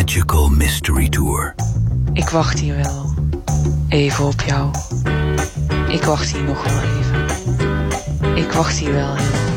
Magical Mystery Tour. Ik wacht hier wel even op jou. Ik wacht hier nog wel even. Ik wacht hier wel heel